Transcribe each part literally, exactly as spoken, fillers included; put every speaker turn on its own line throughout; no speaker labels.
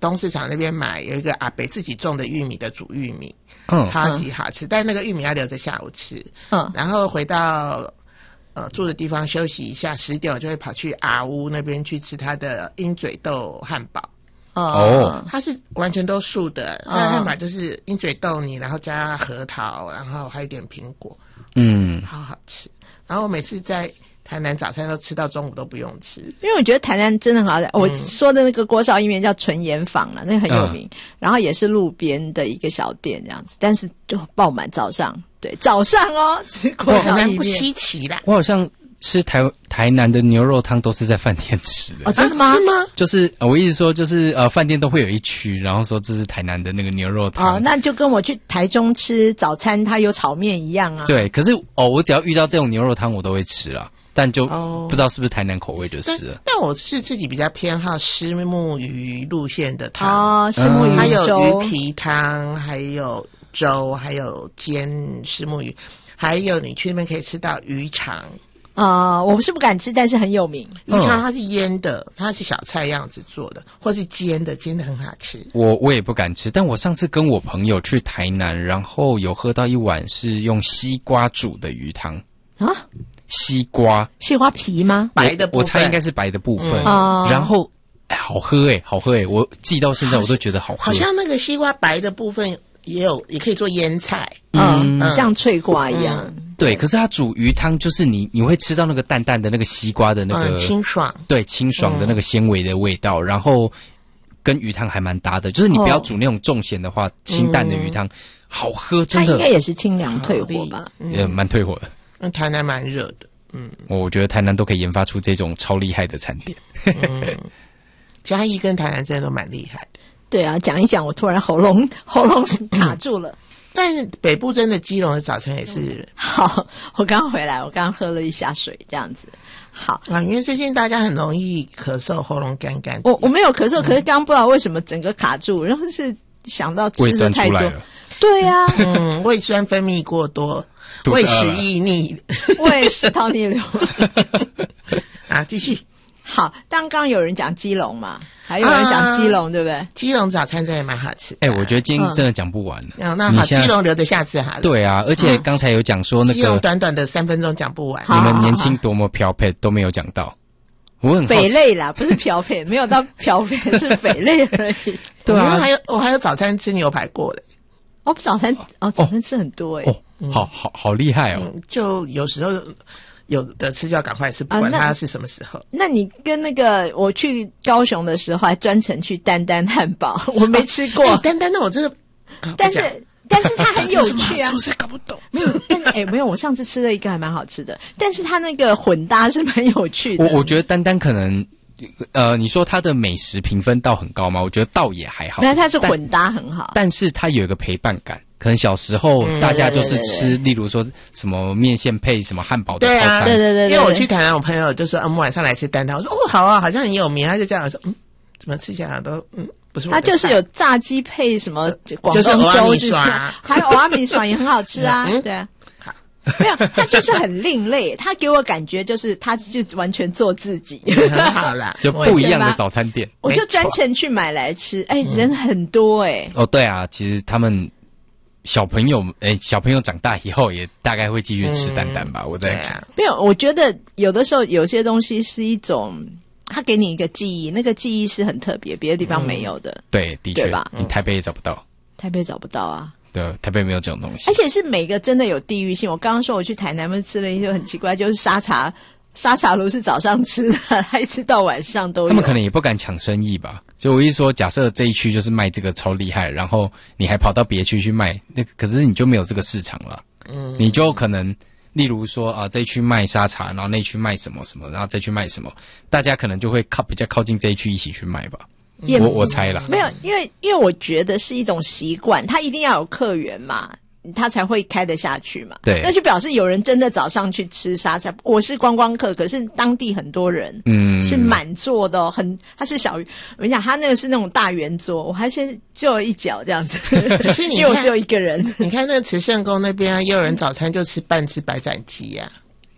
东市场那边买，有一个阿伯自己种的玉米的煮玉米，
嗯，
超级好吃。嗯、但那个玉米要留着下午吃，
嗯，
然后回到呃住的地方休息一下，十点我就会跑去阿屋那边去吃他的鹰嘴豆汉堡。
哦，
它是完全都素的，它的汉堡就是鹰嘴豆泥，然后加核桃，然后还有一点苹果，
嗯，
好好吃。然后我每次在台南早餐都吃到中午都不用吃，
因为我觉得台南真的很好吃。我说的那个锅烧意面叫纯盐坊了，那个很有名、嗯，然后也是路边的一个小店这样子，但是就爆满早上，对，早上哦吃锅烧意面
不稀奇啦。
我好像吃台台南的牛肉汤都是在饭店吃的。
哦，真的吗？
是吗？
就是呃我意思说，就是呃，饭店都会有一区，然后说这是台南的那个牛肉汤。
哦，那就跟我去台中吃早餐，它有炒面一样啊。
对，可是哦，我只要遇到这种牛肉汤，我都会吃啦。但就不知道是不是台南口味就是了。
但我是自己比较偏好虱目鱼路线的汤
哦，虱目鱼
还有
粥、
鱼皮汤，还有粥，还有煎虱目鱼，还有你去那边可以吃到鱼肠。
啊、呃，我是不敢吃，但是很有名。
鱼肠它是腌的，它是小菜样子做的，或是煎的，煎的很好吃。
我我也不敢吃，但我上次跟我朋友去台南，然后有喝到一碗是用西瓜煮的鱼汤
啊。
西瓜，
西瓜皮吗？
白的部分，
我猜应该是白的部分。
嗯、
然后，哎，好喝哎，好喝哎！我记到现在我都觉得好喝。
好像那个西瓜白的部分也有，也可以做腌菜，
嗯，嗯像脆瓜一样。
嗯、对，可是它煮鱼汤就是你你会吃到那个淡淡的那个西瓜的那个、
嗯、清爽，
对，清爽的那个纤维的味道，嗯、然后跟鱼汤还蛮搭的。就是你不要煮那种重咸的话，哦、清淡的鱼汤、嗯、好喝，真的。
它应该也是清凉退火吧？
也蛮退火的。
嗯，台南蛮热的，嗯，
我觉得台南都可以研发出这种超厉害的餐点。
嗯，嘉义跟台南真的都蛮厉害的。
对啊，讲一讲，我突然喉咙喉咙卡住了。
嗯、但是北部真的基隆的早餐也是、嗯、
好。我刚回来，我刚喝了一下水，这样子。好
啊，因为最近大家很容易咳嗽，喉咙干干。
我我没有咳嗽，可是刚刚不知道为什么整个卡住，然后是想到吃的太多。对呀、啊，
嗯，胃酸分泌过多。胃食易逆，
胃食道逆流
啊！继续。
好，刚刚有人讲基隆嘛，还有人讲基隆、啊，对不对？
基隆早餐真的蛮好吃的。
哎、欸，我觉得今天真的讲不完了。
嗯，那好，基隆留着下次好了。
对啊，而且刚才有讲说那个、
嗯、基隆短短的三分钟讲不完。
你们年轻多么飘配都没有讲到，我很
匪类啦，不是飘配，没有到飘配，是匪类而已。
对啊，还有我还有早餐吃牛排过的。
哦，早餐哦，早餐吃很多哎、欸。
哦哦，好好好厉害哦、
嗯！就有时候有的吃就要赶快吃，不管它是什么时候。啊、
那, 那你跟那个我去高雄的时候，还专程去丹丹汉堡，我没吃过。
啊欸、丹丹那我真的，
啊、但是但是它很有趣啊，
我是搞不懂。
没有，但是哎、欸，没有，我上次吃了一个还蛮好吃的，但是它那个混搭是蛮有趣的。
我我觉得丹丹可能。呃，你说它的美食评分倒很高吗？我觉得倒也还好。
没有，它是混搭很好，
但是它有一个陪伴感。可能小时候大家就是吃，嗯、例如说什么面线配什么汉堡的套餐。
对对对对。
因为我去台南，我朋友就说：“啊，我们晚上来吃丹丹。”我说：“哦，好啊，好像很有名。”他就这样说：“嗯，怎么吃起来都嗯不是我的菜。”
它就是有炸鸡配什么广东
粥，
就是还有蚵仔米爽也很好吃啊。嗯、对啊。没有，他就是很另类，他给我感觉就是他就完全做自己，
很好啦，
就不一样的早餐店。
我就专程去买来吃，哎、欸，人很多哎、欸。
哦，对啊，其实他们小朋友，哎、欸，小朋友长大以后也大概会继续吃丹丹吧，嗯、我在想。
没有，我觉得有的时候有些东西是一种，他给你一个记忆，那个记忆是很特别，别的地方没有的。
嗯、对，的确吧，你台北也找不到，
台北找不到啊。
对，台北没有这种东西，
而且是每个真的有地域性。我刚刚说我去台南，不是吃了一些很奇怪，就是沙茶，沙茶炉是早上吃的，还吃到晚上都有。
他们可能也不敢抢生意吧。就我一说，假设这一区就是卖这个超厉害，然后你还跑到别区去卖，那可是你就没有这个市场了。嗯，你就可能，例如说啊、呃，这一区卖沙茶，然后那一区卖什么什么，然后再去卖什么，大家可能就会靠比较靠近这一区一起去卖吧。
也
我我猜啦，
没有，因为因为我觉得是一种习惯，他一定要有客源嘛，他才会开得下去嘛。
对，
那就表示有人真的早上去吃沙茶。我是观光客，可是当地很多人，嗯，是满座的、哦，很，他是小鱼。我跟你讲，他那个是那种大圆桌，我还是就一脚这样子。
可是你
因为我只有一个人。
你看那个慈圣宫那边啊，也有人早餐就吃半只白斩鸡啊。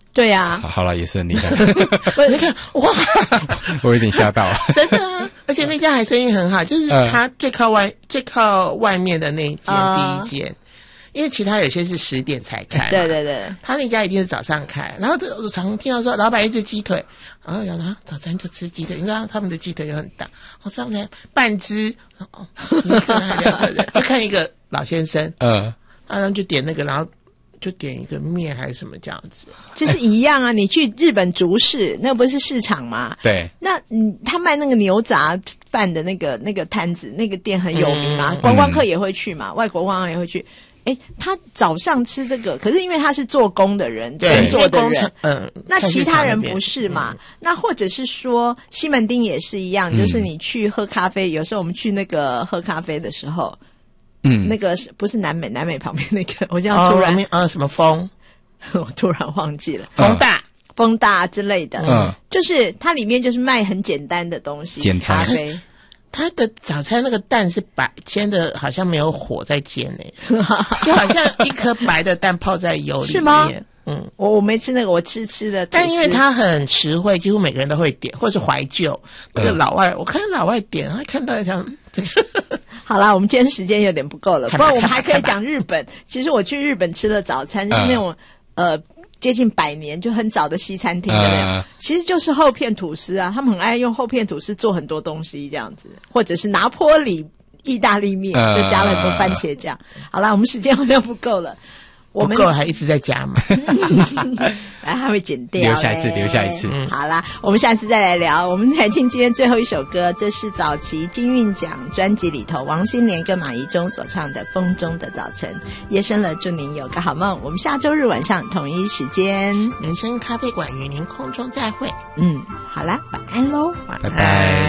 对呀、
好好了，也是很厉害。
你看，哇，
我有点吓到。
真的啊！而且那家还生意很好，就是它最靠外、最靠外面的那一间、
嗯
第一间，因为其他有些是十点才开嘛。
对对对，
他那家一定是早上开，然后我常听到说老板一只鸡腿，然后有人早餐就吃鸡腿，你知道他们的鸡腿又很大，我上来半只，哦，一个人还两个人，就看一个老先生，
嗯，
然后就点那个，然后就点一个面还是什么这样子。
就是一样啊。你去日本竹市，那不是市场吗？
对，
那嗯，他卖那个牛杂饭的那个那个摊子，那个店很有名嘛，
嗯
观光客也会去嘛，外国观光客也会去。哎，他早上吃这个，可是因为他是做工的人，
对，
工作的人，
嗯，
那其他人
菜市场那边
不是嘛？那或者是说西门町也是一样，
嗯
就是你去喝咖啡，有时候我们去那个喝咖啡的时候，
嗯，
那个是不是南美南美旁边那个？我这样
哦，
突然、
呃什么风
我突然忘记了，
风大，
风大之类的，
嗯，
就是它里面就是卖很简单的东西，
简餐
咖啡。
他的早餐那个蛋是白煎的，好像没有火在煎呢、就好像一颗白的蛋泡在油里面。
是吗？
嗯，
我我没吃那个，我吃吃的吐司，
但因为它很实惠，几乎每个人都会点，或是怀旧。那个老外，我看老外点，他看到像这个。
好啦，我们今天时间有点不够了，不
看吧
过我们还可以
看吧
讲日本。其实我去日本吃的早餐就是那种、呃接近百年就很早的西餐厅的那种，
嗯
其实就是厚片吐司啊，他们很爱用厚片吐司做很多东西这样子，或者是拿坡里意大利面，
嗯
就加了很多番茄酱。好啦，我们时间好像不够了。我们
不够还一直在加嘛。
来，还会剪掉，
留下一次留下一次
嗯好啦，我们下次再来聊。我们来听今天最后一首歌，这是早期金韵奖专辑里头王心莲跟马怡中所唱的《风中的早晨》。夜深了，祝您有个好梦。我们下周日晚上同一时间，
人生咖啡馆与您空中再会，
嗯，好啦，晚安喽。
晚
拜拜。